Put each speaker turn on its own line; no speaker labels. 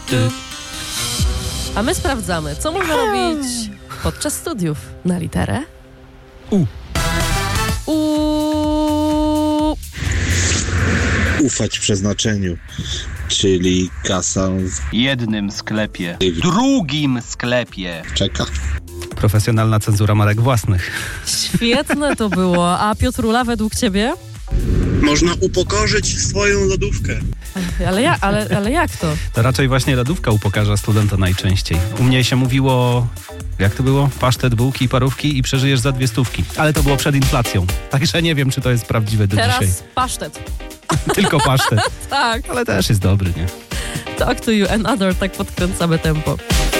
A my sprawdzamy, co można robić podczas studiów na literę
U.
Ufać przeznaczeniu, czyli kasa
W jednym sklepie, w drugim sklepie.
czeka.
Profesjonalna cenzura marek własnych.
Świetne to było. A Piotrula, według ciebie?
Można upokorzyć swoją lodówkę.
Ale jak to?
To raczej właśnie lodówka upokarza studenta najczęściej. U mnie się mówiło, jak to było? Pasztet, bułki, parówki i przeżyjesz za 200. Ale to było przed inflacją. Także nie wiem, czy to jest prawdziwe do
Teraz
dzisiaj.
pasztet.
Tylko pasztet.
Tak.
Ale też jest dobry, nie?
Talk to you and other, tak podkręcamy tempo.